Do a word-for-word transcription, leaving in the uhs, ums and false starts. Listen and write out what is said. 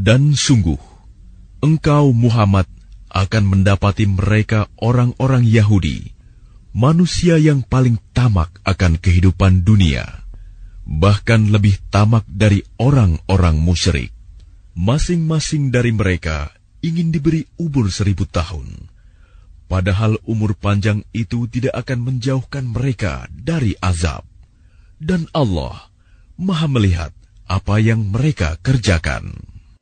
Dan sungguh, engkau Muhammad akan mendapati mereka orang-orang Yahudi, manusia yang paling tamak akan kehidupan dunia, bahkan lebih tamak dari orang-orang musyrik. Masing-masing dari mereka ingin diberi umur seribu tahun, padahal umur panjang itu tidak akan menjauhkan mereka dari azab. Dan Allah Maha melihat apa yang mereka kerjakan.